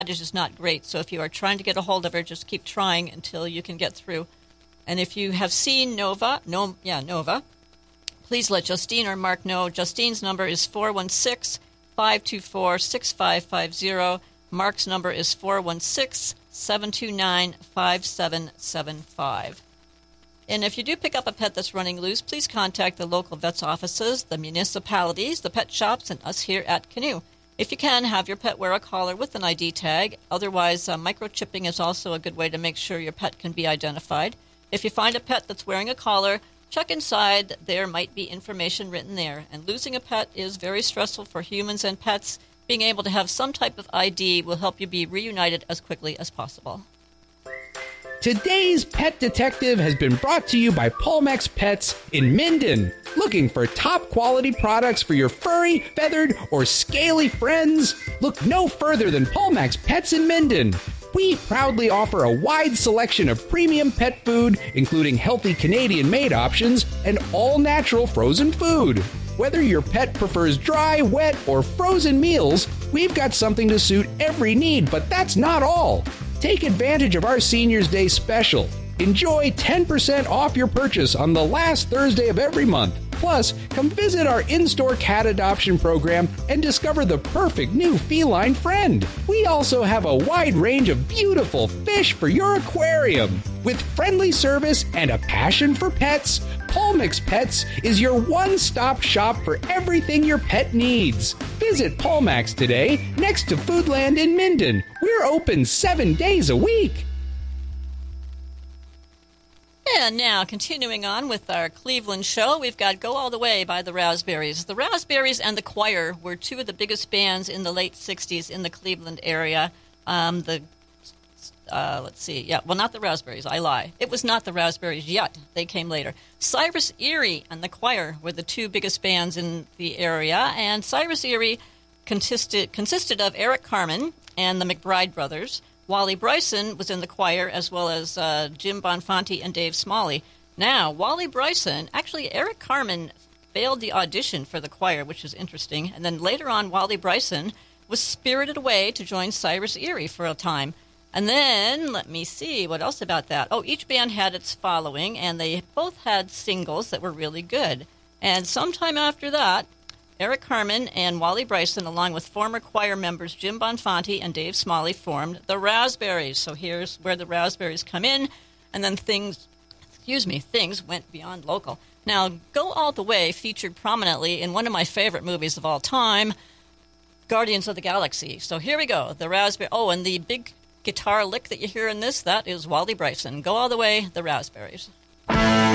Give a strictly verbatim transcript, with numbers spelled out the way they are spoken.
is just not great. So if you are trying to get a hold of her, just keep trying until you can get through. And if you have seen Nova, no, yeah, Nova, please let Justine or Mark know. Justine's number is four one six, five two four, six five five zero. Mark's number is four one six, seven two nine, five seven seven five. And if you do pick up a pet that's running loose, please contact the local vet's offices, the municipalities, the pet shops, and us here at Canoe. If you can, have your pet wear a collar with an I D tag. Otherwise, uh, microchipping is also a good way to make sure your pet can be identified. If you find a pet that's wearing a collar, check inside. There might be information written there. And losing a pet is very stressful for humans and pets. Being able to have some type of I D will help you be reunited as quickly as possible. Today's Pet Detective has been brought to you by Palmex Pets in Minden. Looking for top quality products for your furry, feathered, or scaly friends? Look no further than Palmex Pets in Minden. We proudly offer a wide selection of premium pet food, including healthy Canadian-made options and all-natural frozen food. Whether your pet prefers dry, wet, or frozen meals, we've got something to suit every need, but that's not all. Take advantage of our Seniors Day special. Enjoy ten percent off your purchase on the last Thursday of every month. Plus, come visit our in-store cat adoption program and discover the perfect new feline friend. We also have a wide range of beautiful fish for your aquarium. With friendly service and a passion for pets, Palmex Pets is your one-stop shop for everything your pet needs. Visit Palmex today next to Foodland in Minden. We're open seven days a week. And now, continuing on with our Cleveland show, we've got Go All the Way by the Raspberries. The Raspberries and the Choir were two of the biggest bands in the late sixties in the Cleveland area. Um, the uh, let's see, yeah, well, not the Raspberries, I lie. It was not the Raspberries yet. They came later. Cyrus Erie and the Choir were the two biggest bands in the area, and Cyrus Erie consisted, consisted of Eric Carmen and the McBride brothers. Wally Bryson was in the choir, as well as uh, Jim Bonfanti and Dave Smalley. Now, Wally Bryson, actually, Eric Carmen failed the audition for the choir, which is interesting. And then later on, Wally Bryson was spirited away to join Cyrus Erie for a time. And then, let me see, what else about that? Oh, each band had its following, and they both had singles that were really good. And sometime after that, Eric Carmen and Wally Bryson, along with former choir members Jim Bonfanti and Dave Smalley, formed the Raspberries. So here's where the Raspberries come in, and then things, excuse me, things went beyond local. Now, Go All the Way featured prominently in one of my favorite movies of all time, Guardians of the Galaxy. So here we go, the Raspberry. Oh, and the big guitar lick that you hear in this, that is Wally Bryson. Go All the Way, the Raspberries.